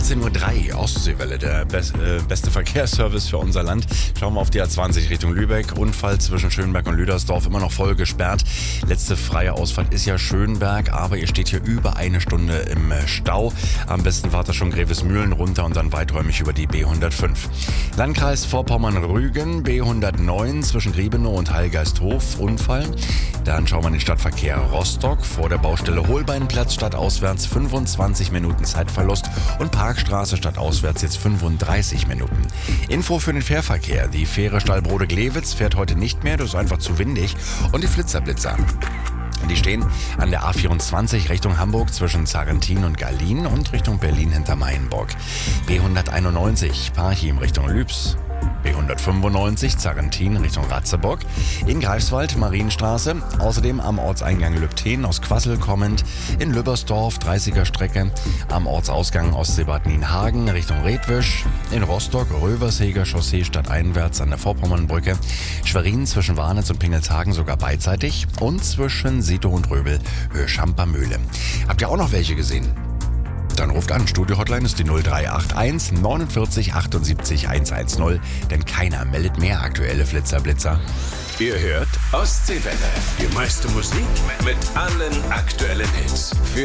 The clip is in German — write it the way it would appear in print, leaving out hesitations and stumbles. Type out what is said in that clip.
18:03 Uhr, Ostseewelle, der beste Verkehrsservice für unser Land. Schauen wir auf die A20 Richtung Lübeck. Unfall zwischen Schönberg und Lüdersdorf, immer noch voll gesperrt. Letzte freie Ausfahrt ist ja Schönberg, aber ihr steht hier über eine Stunde im Stau. Am besten fahrt ihr schon Grevesmühlen runter und dann weiträumig über die B105. Landkreis Vorpommern-Rügen, B109 zwischen Griebenow und Hallgeisthof, Unfall. Dann schauen wir in den Stadtverkehr Rostock. Vor der Baustelle Holbeinplatz stadtauswärts 25 Minuten Zeitverlust und Parkstraße stadtauswärts jetzt 35 Minuten. Info für den Fährverkehr. Die Fähre Stallbrode-Glewitz fährt heute nicht mehr, das ist einfach zu windig. Und die Flitzer-Blitzer. Die stehen an der A24 Richtung Hamburg zwischen Zarrentin und Gallien und Richtung Berlin hinter Mayenburg. B191 Parchim Richtung Lübs. B195 Zarrentin Richtung Ratzeburg. In Greifswald Marienstraße. Außerdem am Ortseingang Lübten aus Quassel kommend. In Lübbersdorf 30er Strecke. Am Ortsausgang Ostseebad Nienhagen Richtung Redwisch. In Rostock Röversheger Chaussee stadteinwärts an der Vorpommernbrücke. Schwerin zwischen Warnitz und Pingelshagen sogar beidseitig. Und zwischen Sito und Röbel Höhe Schampermühle. Habt ihr auch noch welche gesehen? Dann ruft an. Studio-Hotline ist die 0381 49 78 110, denn keiner meldet mehr aktuelle Flitzer-Blitzer. Ihr hört Ostseewelle, die meiste Musik mit allen aktuellen Hits.